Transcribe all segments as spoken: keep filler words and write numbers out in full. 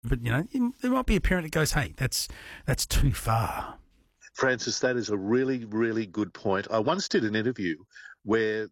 But, you know, there might be a parent that goes, hey, that's that's too far. Francis, that is a really, really good point. I once did an interview where,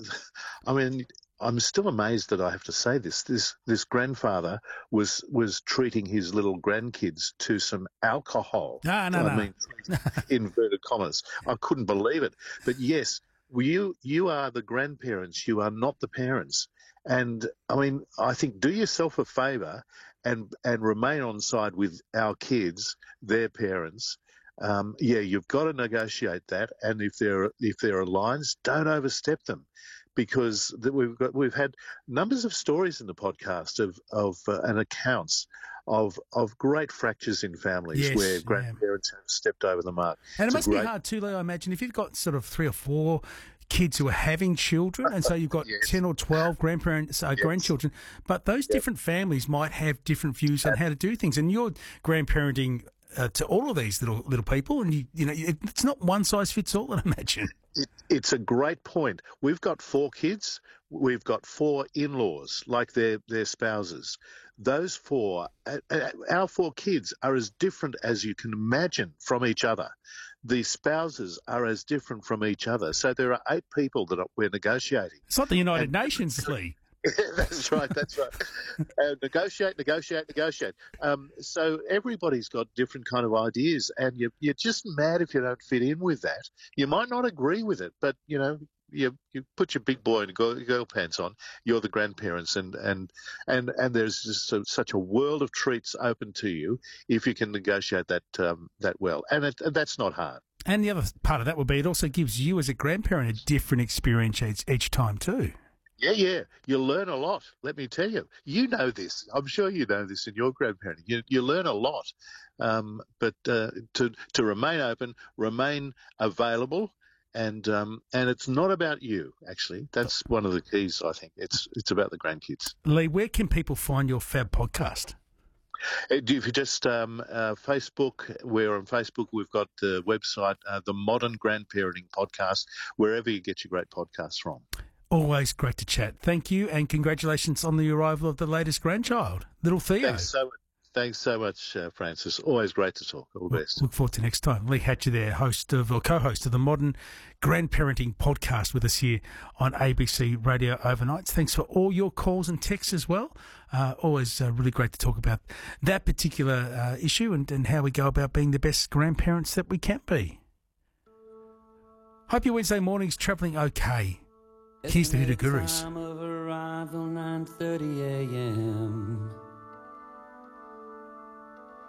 I mean, I'm still amazed that I have to say this. This this grandfather was was treating his little grandkids to some alcohol. No, no, I no. mean, inverted commas. I couldn't believe it. But yes, you you are the grandparents. You are not the parents. And I mean, I think do yourself a favour and and remain on side with our kids, their parents. Um, yeah, you've got to negotiate that, and if there if there are lines, don't overstep them, because that we've got we've had numbers of stories in the podcast of of uh, and accounts of of great fractures in families Yes, where yeah. grandparents have stepped over the mark. And it It's a must be great- hard too, Leo, I imagine, if you've got sort of three or four kids who are having children, and so you've got Yes. ten or twelve grandparents, uh, Yes. grandchildren, but those different families might have different views on how to do things, and you're grandparenting uh, to all of these little little people, and you you know it, it's not one size fits all, I imagine. It, it's a great point. We've got four kids. We've got four in-laws, like their their spouses. Those four, uh, uh, our four kids are as different as you can imagine from each other. The spouses are as different from each other. So there are eight people that we're negotiating. It's not the United And- Nations, Lee. That's right. That's right. Uh, negotiate, negotiate, negotiate. Um, so everybody's got different kind of ideas, and you're, you're just mad if you don't fit in with that. You might not agree with it, but you know, you you put your big boy and girl, girl pants on. You're the grandparents, and and and and there's just so, such a world of treats open to you if you can negotiate that um, that well, and, it, and that's not hard. And the other part of that would be it also gives you as a grandparent a different experience each, each time too. Yeah, yeah. You learn a lot, let me tell you. You know this. I'm sure you know this in your grandparenting. You, you learn a lot. Um, but uh, to, to remain open, remain available, and um, and it's not about you, actually. That's one of the keys, I think. It's it's about the grandkids. Lee, where can people find your Fab podcast? If you just um, uh, Facebook, we're on Facebook. We've got the website, uh, the Modern Grandparenting Podcast, wherever you get your great podcasts from. Always great to chat. Thank you, and congratulations on the arrival of the latest grandchild, little Theo. Thanks so much, Thanks so much uh, Francis. Always great to talk. All the best. Look forward to next time. Lee Hatcher there, host of, or co-host of the Modern Grandparenting Podcast with us here on A B C Radio Overnights. Thanks for all your calls and texts as well. Uh, always uh, really great to talk about that particular uh, issue and, and how we go about being the best grandparents that we can be. Hope your Wednesday morning's travelling okay. Here's the Hoodoo Gurus. Time of arrival, nine thirty a.m.